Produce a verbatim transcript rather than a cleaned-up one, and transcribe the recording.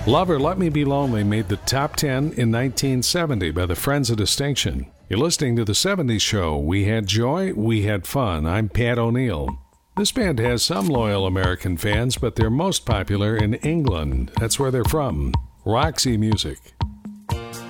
Love or Let Me Be Lonely made the top ten in nineteen seventy by the Friends of Distinction. You're listening to The seventies Show. We had joy, we had fun. I'm Pat O'Neill. This band has some loyal American fans, but they're most popular in England. That's where they're from. Roxy Music.